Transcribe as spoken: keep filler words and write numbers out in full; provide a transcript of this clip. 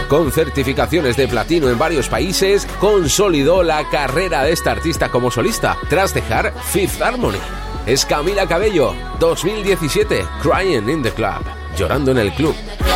Con certificaciones de platino en varios países, consolidó la carrera de esta artista como solista, tras dejar Fifth Harmony. Es Camila Cabello, dos mil diecisiete, Crying in the Club, llorando en el club.